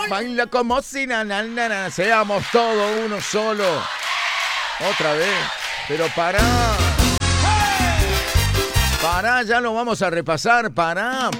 Baila como si seamos todos uno solo. Otra vez. Pero pará. Pará, ya lo vamos a repasar. Pará.